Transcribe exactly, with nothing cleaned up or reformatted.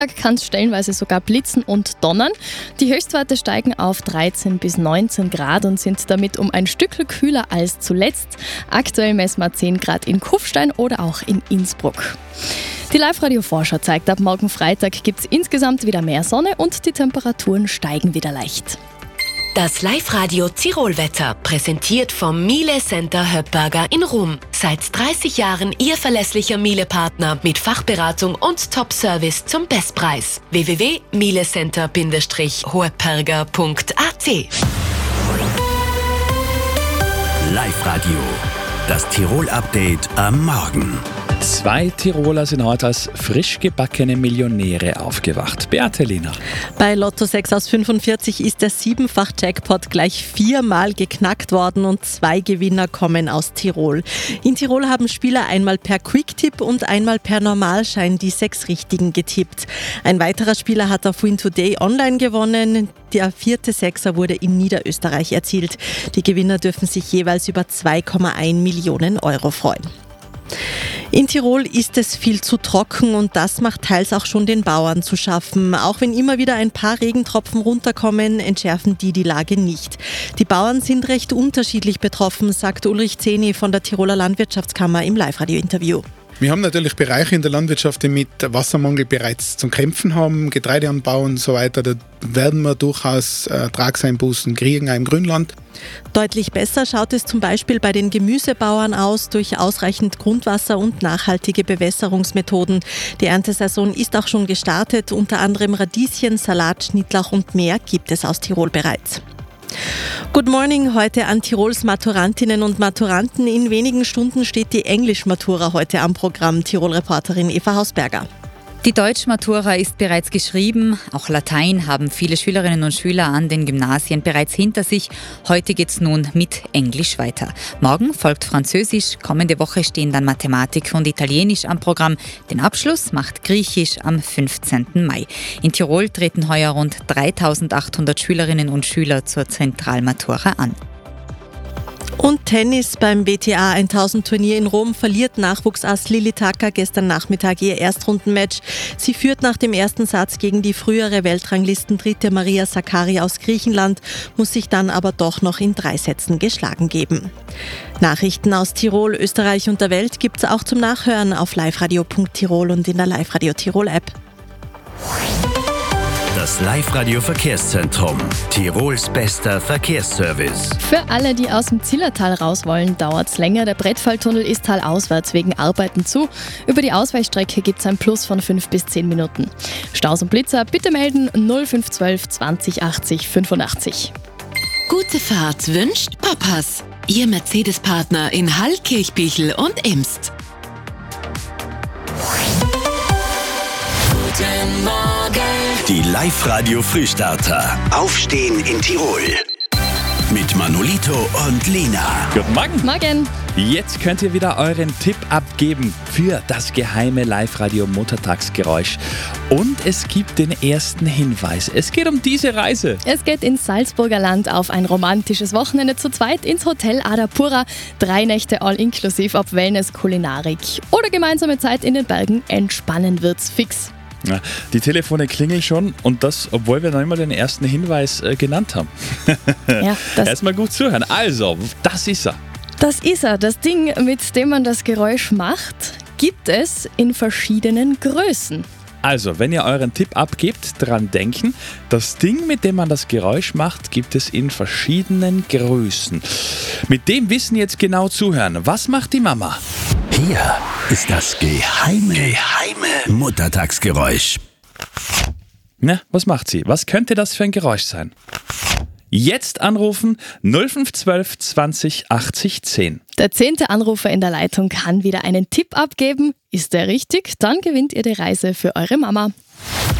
Kann es stellenweise sogar blitzen und donnern. Die Höchstwerte steigen auf dreizehn bis neunzehn Grad und sind damit um ein Stückchen kühler als zuletzt. Aktuell messen wir zehn Grad in Kufstein oder auch in Innsbruck. Die Live-Radio-Vorschau zeigt, ab morgen Freitag gibt es insgesamt wieder mehr Sonne und die Temperaturen steigen wieder leicht. Das Live-Radio Tirol-Wetter, präsentiert vom Miele Center Höppberger in Rum. Seit dreißig Jahren Ihr verlässlicher Miele-Partner mit Fachberatung und Top-Service zum Bestpreis. w w w punkt mielecenter Bindestrich höppberger punkt a t. Live-Radio, das Tirol-Update am Morgen. Zwei Tiroler sind heute als frisch gebackene Millionäre aufgewacht. Beate Lehner. Bei Lotto sechs aus fünfundvierzig ist der Siebenfach-Jackpot gleich viermal geknackt worden und zwei Gewinner kommen aus Tirol. In Tirol haben Spieler einmal per Quick-Tipp und einmal per Normalschein die sechs Richtigen getippt. Ein weiterer Spieler hat auf Win Today online gewonnen. Der vierte Sechser wurde in Niederösterreich erzielt. Die Gewinner dürfen sich jeweils über zwei Komma eins Millionen Euro freuen. In Tirol ist es viel zu trocken und das macht teils auch schon den Bauern zu schaffen. Auch wenn immer wieder ein paar Regentropfen runterkommen, entschärfen die die Lage nicht. Die Bauern sind recht unterschiedlich betroffen, sagt Ulrich Zeni von der Tiroler Landwirtschaftskammer im Live-Radio-Interview. Wir haben natürlich Bereiche in der Landwirtschaft, die mit Wassermangel bereits zu kämpfen haben, Getreideanbau und so weiter. Da werden wir durchaus Ertragseinbußen kriegen, auch im Grünland. Deutlich besser schaut es zum Beispiel bei den Gemüsebauern aus, durch ausreichend Grundwasser und nachhaltige Bewässerungsmethoden. Die Erntesaison ist auch schon gestartet, unter anderem Radieschen, Salat, Schnittlauch und mehr gibt es aus Tirol bereits. Good morning heute an Tirols Maturantinnen und Maturanten. In wenigen Stunden steht die Englisch-Matura heute am Programm. Tirol-Reporterin Eva Hausberger. Die Deutsch-Matura ist bereits geschrieben. Auch Latein haben viele Schülerinnen und Schüler an den Gymnasien bereits hinter sich. Heute geht's nun mit Englisch weiter. Morgen folgt Französisch. Kommende Woche stehen dann Mathematik und Italienisch am Programm. Den Abschluss macht Griechisch am fünfzehnten Mai. In Tirol treten heuer rund dreitausendachthundert Schülerinnen und Schüler zur Zentralmatura an. Und Tennis beim W T A tausend Turnier in Rom verliert Nachwuchsass Lili Taka gestern Nachmittag ihr Erstrundenmatch. Sie führt nach dem ersten Satz gegen die frühere Weltranglistendritte Maria Sakkari aus Griechenland, muss sich dann aber doch noch in drei Sätzen geschlagen geben. Nachrichten aus Tirol, Österreich und der Welt gibt's auch zum Nachhören auf liveradio punkt tirol und in der Live-Radio Tirol-App. Das Live-Radio-Verkehrszentrum. Tirols bester Verkehrsservice. Für alle, die aus dem Zillertal raus wollen, dauert es länger. Der Brettfalltunnel ist talauswärts wegen Arbeiten zu. Über die Ausweichstrecke gibt es ein Plus von fünf bis zehn Minuten. Staus und Blitzer bitte melden null fünf eins zwei zwanzig achtzig fünfundachtzig. Gute Fahrt wünscht Papas. Ihr Mercedes-Partner in Hall, Kirchbichel und Imst. Guten Morgen. Die Live-Radio-Frühstarter. Aufstehen in Tirol. Mit Manolito und Lena. Guten Morgen. Morgen. Jetzt könnt ihr wieder euren Tipp abgeben für das geheime Live-Radio-Muttertagsgeräusch. Und es gibt den ersten Hinweis. Es geht um diese Reise. Es geht ins Salzburger Land auf ein romantisches Wochenende zu zweit ins Hotel Adapura. Drei Nächte all inklusiv ab Wellness, Kulinarik oder gemeinsame Zeit in den Bergen. Entspannen wird's fix. Ja, die Telefone klingeln schon und das, obwohl wir noch immer den ersten Hinweis äh, genannt haben. Ja, das Erstmal gut zuhören. Also, das ist er. Das ist er. Das Ding, mit dem man das Geräusch macht, gibt es in verschiedenen Größen. Also, wenn ihr euren Tipp abgebt, dran denken, das Ding, mit dem man das Geräusch macht, gibt es in verschiedenen Größen. Mit dem Wissen jetzt genau zuhören. Was macht die Mama? Hier ist das geheime, geheime Muttertagsgeräusch. Na, was macht sie? Was könnte das für ein Geräusch sein? Jetzt anrufen null fünf eins zwei zwanzig achtzig zehn. Der zehnte Anrufer in der Leitung kann wieder einen Tipp abgeben. Ist der richtig? Dann gewinnt ihr die Reise für eure Mama.